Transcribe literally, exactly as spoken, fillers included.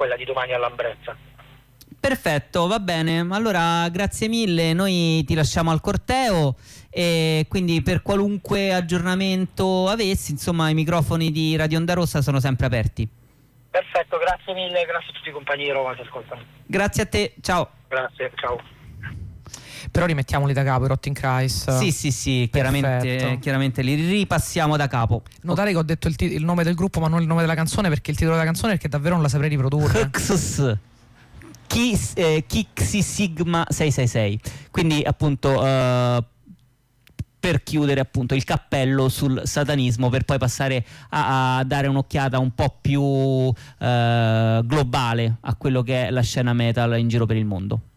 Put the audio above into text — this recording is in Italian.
quella di domani a Lambrezza. Perfetto, va bene. Allora, grazie mille. Noi ti lasciamo al corteo e quindi per qualunque aggiornamento avessi, insomma, i microfoni di Radio Onda Rossa sono sempre aperti. Perfetto, grazie mille, grazie a tutti i compagni di Roma che ascoltano. Grazie a te, ciao. Grazie, ciao. Però rimettiamoli da capo i Rottenkreis. Sì, sì, sì, chiaramente, chiaramente li ripassiamo da capo. Notare che ho detto il, ti- il nome del gruppo ma non il nome della canzone, perché il titolo della canzone è che davvero non la saprei riprodurre. Huxus. Chi, eh, Kixi Sigma sei sei sei. Quindi appunto eh, per chiudere appunto il cappello sul satanismo, per poi passare a, a dare un'occhiata un po' più eh, globale a quello che è la scena metal in giro per il mondo.